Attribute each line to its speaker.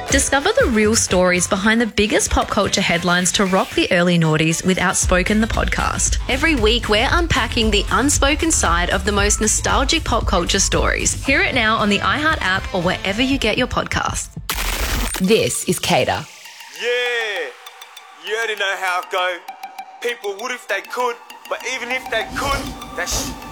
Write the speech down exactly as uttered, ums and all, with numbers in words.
Speaker 1: Discover the real stories behind the biggest pop culture headlines to rock the early noughties with Outspoken the podcast.
Speaker 2: Every week, we're unpacking the unspoken side of the most nostalgic pop culture stories.
Speaker 1: Hear it now on the iHeart app or wherever you get your podcasts.
Speaker 3: This is Cater.
Speaker 4: Yeah, you already know how it go. People would if they could, but even if they could, that's